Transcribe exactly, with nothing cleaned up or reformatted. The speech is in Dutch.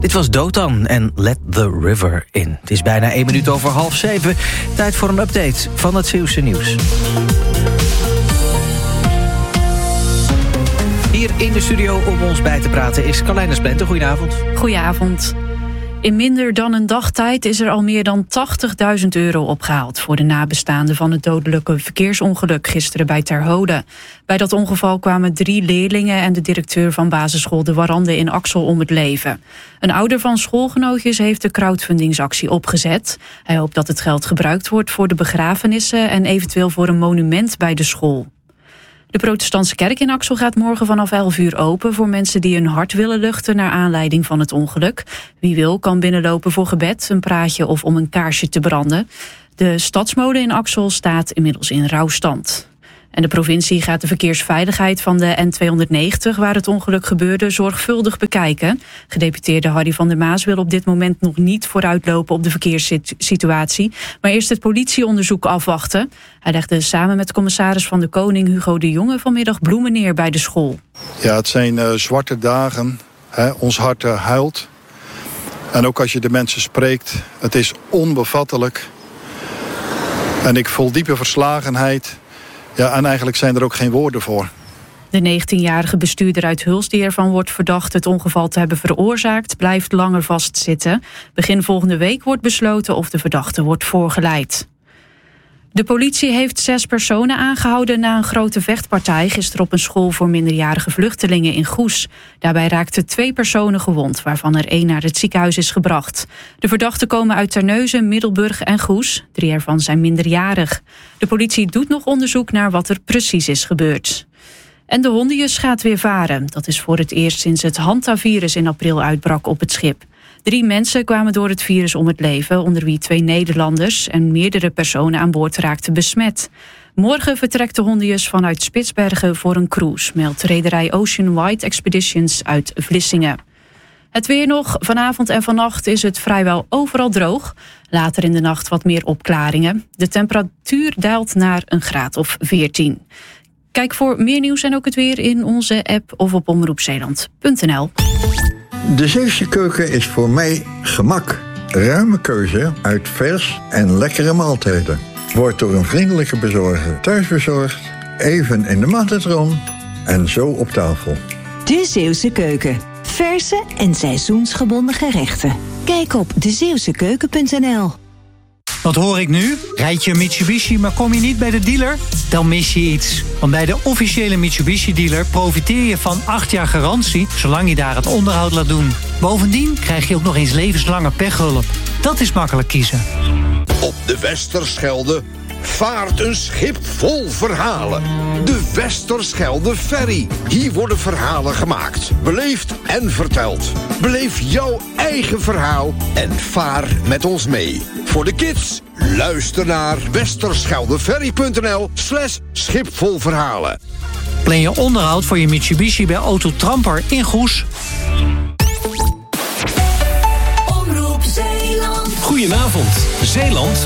Dit was Dotan en Let the River In. Het is bijna één minuut over half zeven. Tijd voor een update van het Zeeuwse nieuws. Hier in de studio om ons bij te praten is Carlijne Splenter. Goedenavond. Goedenavond. In minder dan een dagtijd is er al meer dan tachtigduizend euro opgehaald voor de nabestaanden van het dodelijke verkeersongeluk gisteren bij Terhode. Bij dat ongeval kwamen drie leerlingen en de directeur van basisschool De Warande in Axel om het leven. Een ouder van schoolgenootjes heeft de crowdfundingsactie opgezet. Hij hoopt dat het geld gebruikt wordt voor de begrafenissen en eventueel voor een monument bij de school. De protestantse kerk in Axel gaat morgen vanaf elf uur open voor mensen die hun hart willen luchten naar aanleiding van het ongeluk. Wie wil kan binnenlopen voor gebed, een praatje of om een kaarsje te branden. De stadsmolen in Axel staat inmiddels in rouwstand. En de provincie gaat de verkeersveiligheid van de N tweehonderdnegentig, waar het ongeluk gebeurde, zorgvuldig bekijken. Gedeputeerde Harry van der Maas wil op dit moment nog niet vooruitlopen op de verkeerssituatie, maar eerst het politieonderzoek afwachten. Hij legde samen met commissaris van de Koning Hugo de Jonge vanmiddag bloemen neer bij de school. Ja, het zijn uh, zwarte dagen. Hè. Ons hart uh, huilt. En ook als je de mensen spreekt, het is onbevattelijk. En ik voel diepe verslagenheid. Ja, en eigenlijk zijn er ook geen woorden voor. De negentienjarige bestuurder uit Hulst die ervan wordt verdacht het ongeval te hebben veroorzaakt, blijft langer vastzitten. Begin volgende week wordt besloten of de verdachte wordt voorgeleid. De politie heeft zes personen aangehouden na een grote vechtpartij gisteren op een school voor minderjarige vluchtelingen in Goes. Daarbij raakten twee personen gewond, waarvan er één naar het ziekenhuis is gebracht. De verdachten komen uit Terneuzen, Middelburg en Goes. Drie ervan zijn minderjarig. De politie doet nog onderzoek naar wat er precies is gebeurd. En de hondenjus gaat weer varen. Dat is voor het eerst sinds het Hantavirus in april uitbrak op het schip. Drie mensen kwamen door het virus om het leven, onder wie twee Nederlanders, en meerdere personen aan boord raakten besmet. Morgen vertrekt de hondenjus vanuit Spitsbergen voor een cruise, meldt rederij Ocean Wide Expeditions uit Vlissingen. Het weer nog. Vanavond en vannacht is het vrijwel overal droog. Later in de nacht wat meer opklaringen. De temperatuur daalt naar een graad of veertien. Kijk voor meer nieuws en ook het weer in onze app of op omroep zeeland punt n l. De Zeeuwse keuken is voor mij gemak. Ruime keuze uit vers en lekkere maaltijden. Wordt door een vriendelijke bezorger thuisbezorgd, even in de magnetron en zo op tafel. De Zeeuwse keuken. Verse en seizoensgebonden gerechten. Kijk op de zeeuwse keuken punt n l. Wat hoor ik nu? Rijd je een Mitsubishi, maar kom je niet bij de dealer? Dan mis je iets. Want bij de officiële Mitsubishi-dealer profiteer je van acht jaar garantie, zolang je daar het onderhoud laat doen. Bovendien krijg je ook nog eens levenslange pechhulp. Dat is makkelijk kiezen. Op de Westerschelde vaart een schip vol verhalen. De Westerschelde Ferry. Hier worden verhalen gemaakt, beleefd en verteld. Beleef jouw eigen verhaal en vaar met ons mee. Voor de kids, luister naar westerscheldeferry punt n l slash schipvolverhalen. Plan je onderhoud voor je Mitsubishi bij Auto Tramper in Goes. Goedenavond, Zeeland.